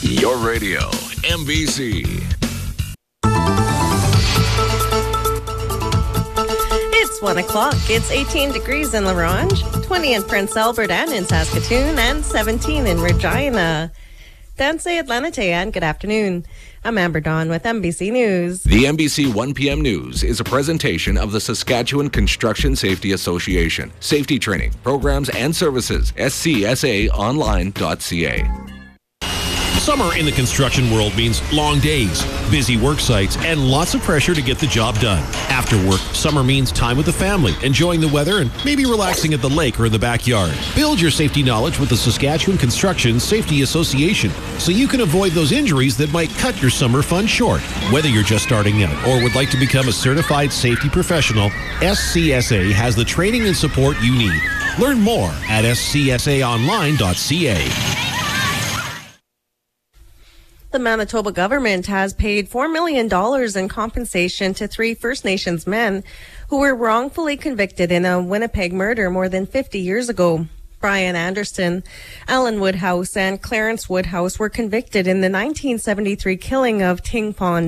Your radio, MBC. It's 1 o'clock. It's 18 degrees in La Ronge, 20 in Prince Albert and in Saskatoon, and 17 in Regina. Danse Atlanite, and good afternoon. I'm Amber Dawn with MBC News. The MBC 1 p.m. News is a presentation of the Saskatchewan Construction Safety Association. Safety training, programs, and services. scsaonline.ca. Summer in the construction world means long days, busy work sites, and lots of pressure to get the job done. After work, summer means time with the family, enjoying the weather, and maybe relaxing at the lake or in the backyard. Build your safety knowledge with the Saskatchewan Construction Safety Association so you can avoid those injuries that might cut your summer fun short. Whether you're just starting out or would like to become a certified safety professional, SCSA has the training and support you need. Learn more at scsaonline.ca. The Manitoba government has paid $4 million in compensation to 3 First Nations men who were wrongfully convicted in a Winnipeg murder more than 50 years ago. Brian Anderson, Alan Woodhouse, and Clarence Woodhouse were convicted in the 1973 killing of Ting Pon